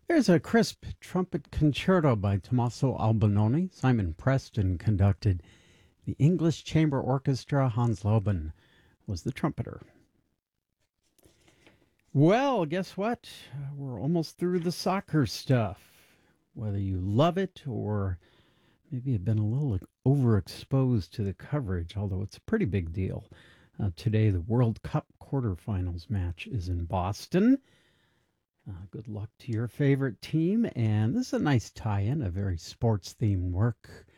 There's a crisp trumpet concerto by Tommaso Albinoni. Simon Preston conducted. The English Chamber Orchestra, Hans Loben was the trumpeter. Well, guess what? We're almost through the soccer stuff. Whether you love it or maybe have been a little overexposed to the coverage, although it's a pretty big deal. Today, the World Cup quarterfinals match is in Boston. Good luck to your favorite team. And this is a nice tie in, a very sports themed work.